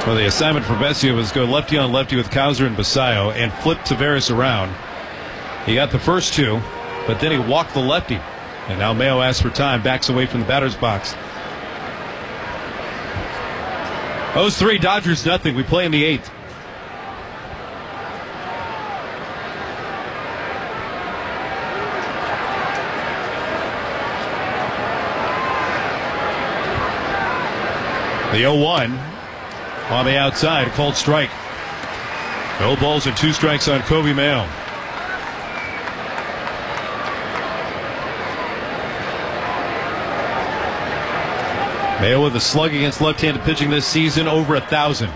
Well, the assignment for Vesia was go lefty on lefty with Cowser and Basayo and flip Taveras around. He got the first two, but then he walked the lefty. And now Mayo asks for time, backs away from the batter's box. O's 3, Dodgers nothing. We play in the 8th. The 0-1 on the outside, called strike. No balls and 2 strikes on Kobe Mayo. Mayo with a slug against left-handed pitching this season, over 1,000.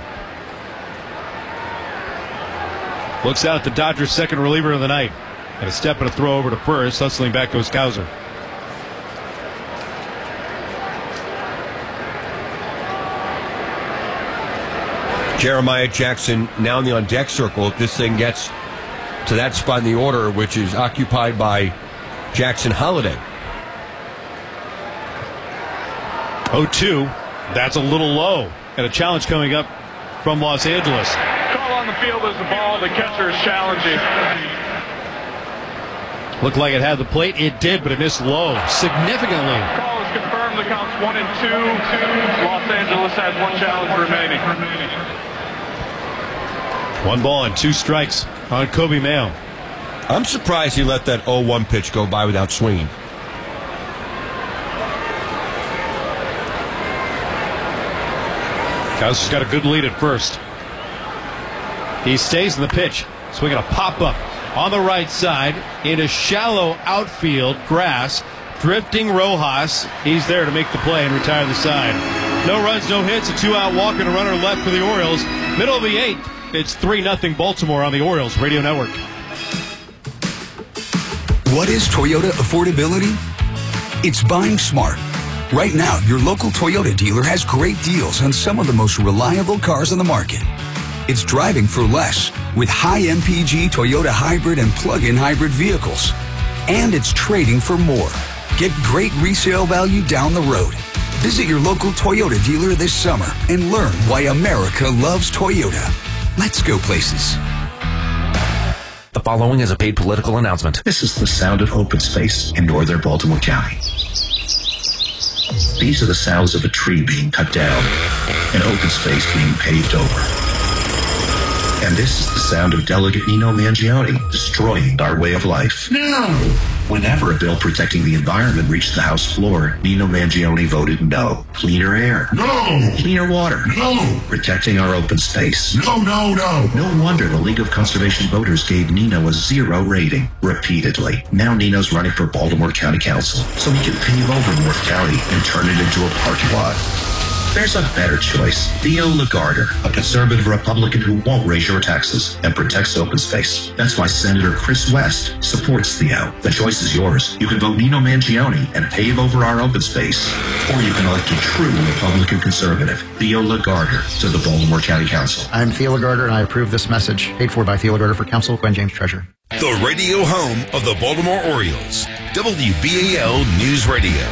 Looks out at the Dodgers' second reliever of the night. And a step and a throw over to first. Hustling back goes Cowser. Jeremiah Jackson now in the on-deck circle. If this thing gets to that spot in the order, which is occupied by Jackson Holiday. 0-2. That's a little low. And a challenge coming up from Los Angeles. Call on the field as the ball. The catcher is challenging. Looked like it had the plate. It did, but it missed low significantly. Call is confirmed. The count's 1-2. Los Angeles has 1 challenge remaining. 1 ball and 2 strikes on Kobe Mayo. I'm surprised he let that 0-1 pitch go by without swinging. Cowser's got a good lead at first. He stays in the pitch, swinging a pop-up on the right side into shallow outfield grass. Drifting Rojas. He's there to make the play and retire the side. No runs, no hits, a 2-out walk and a runner left for the Orioles. Middle of the 8th. It's 3-0 Baltimore on the Orioles Radio Network. What is Toyota affordability? It's buying smart. Right now, your local Toyota dealer has great deals on some of the most reliable cars on the market. It's driving for less with high MPG Toyota hybrid and plug-in hybrid vehicles. And it's trading for more. Get great resale value down the road. Visit your local Toyota dealer this summer and learn why America loves Toyota. Let's go places. The following is a paid political announcement. This is the sound of open space in northern Baltimore County. These are the sounds of a tree being cut down and open space being paved over. And this is the sound of Delegate Nino Mangione destroying our way of life. No! Whenever a bill protecting the environment reached the House floor, Nino Mangione voted no. Cleaner air. No! Cleaner water. No! Protecting our open space. No, no, no! No wonder the League of Conservation Voters gave Nino a 0 rating, repeatedly. Now Nino's running for Baltimore County Council, so he can pave over North County and turn it into a parking lot. There's a better choice. Theo Lagarder, a conservative Republican who won't raise your taxes and protects open space. That's why Senator Chris West supports Theo. The choice is yours. You can vote Nino Mangione and pave over our open space. Or you can elect a true Republican conservative, Theo Lagarder, to the Baltimore County Council. I'm Theo Lagarder, and I approve this message. Paid for by Theo Lagarder for Council, Gwen James Treasurer. The radio home of the Baltimore Orioles. WBAL News Radio.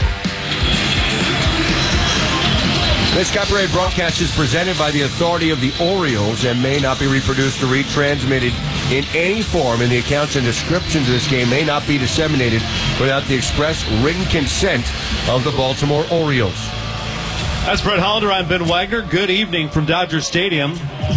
This copyrighted broadcast is presented by the authority of the Orioles and may not be reproduced or retransmitted in any form, and the accounts and descriptions of this game may not be disseminated without the express written consent of the Baltimore Orioles. That's Brett Hollander. I'm Ben Wagner. Good evening from Dodger Stadium.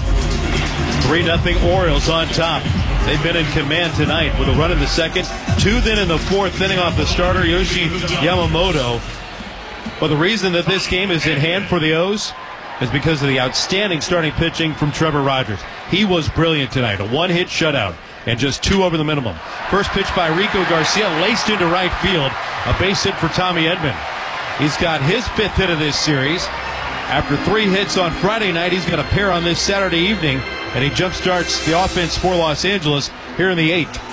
3-0 Orioles on top. They've been in command tonight with a run in the second, 2 then in the fourth, inning off the starter, Yoshi Yamamoto. But the reason that this game is in hand for the O's is because of the outstanding starting pitching from Trevor Rogers. He was brilliant tonight. A 1-hit shutout and just 2 over the minimum. First pitch by Rico Garcia, laced into right field. A base hit for Tommy Edman. He's got his 5th hit of this series. After 3 hits on Friday night, he's got a pair on this Saturday evening, and he jumpstarts the offense for Los Angeles here in the 8th.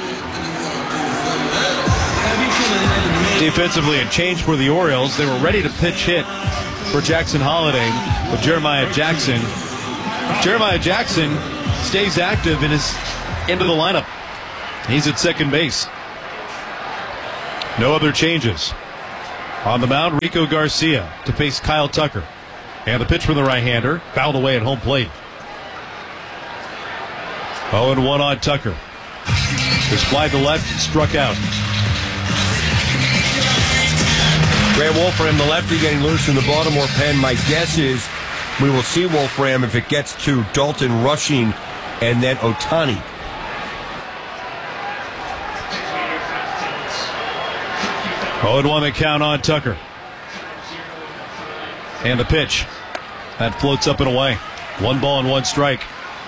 Defensively, a change for the Orioles. They were ready to pitch hit for Jackson Holiday with Jeremiah Jackson. Jeremiah Jackson stays active and is into the lineup. He's at second base. No other changes. On the mound, Rico Garcia to face Kyle Tucker. And the pitch from the right-hander, fouled away at home plate. 0-1 on Tucker. This fly to left, struck out. Grant Wolfram, the lefty, getting loose in the Baltimore pen. My guess is we will see Wolfram if it gets to Dalton rushing and then Ohtani. Oh, 1 the count on Tucker. And the pitch. That floats up and away. 1 ball and 1 strike.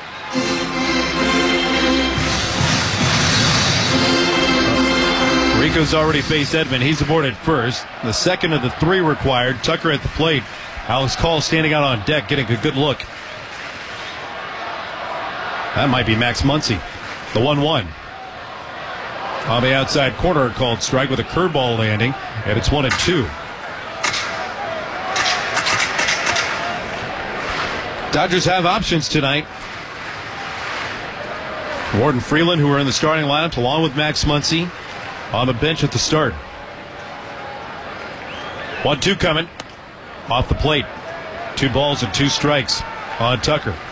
Rico's already faced Edman. He's aboard at first. The second of the 3 required. Tucker at the plate. Alex Call standing out on deck, getting a good look. That might be Max Muncy. The 1-1. On the outside corner, called strike with a curveball landing, and it's 1-2. Dodgers have options tonight. Warden Freeland, who are in the starting lineup, along with Max Muncy, on the bench at the start. 1-2 coming. Off the plate. 2 balls and 2 strikes on Tucker.